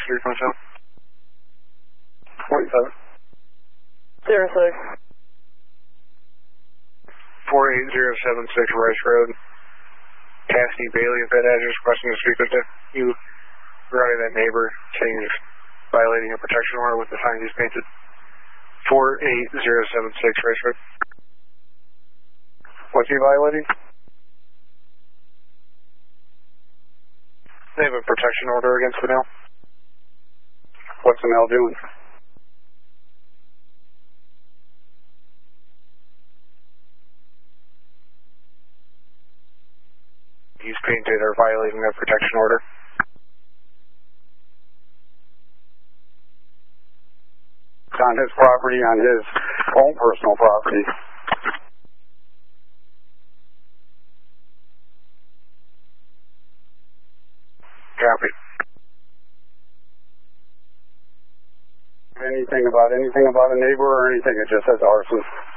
3.7. 47. 06. 48076 Rice Road. Cassidy Bailey at that address, requesting to speak with you regarding that neighbor saying he's violating a protection order with the signs he's painted. 48076 Rice Road. What's he violating? They have a protection order against the male. What's the male doing? He's painted or violating their protection order. It's on his property, on his own personal property. Copy. Anything about a neighbor or anything, it just says arson.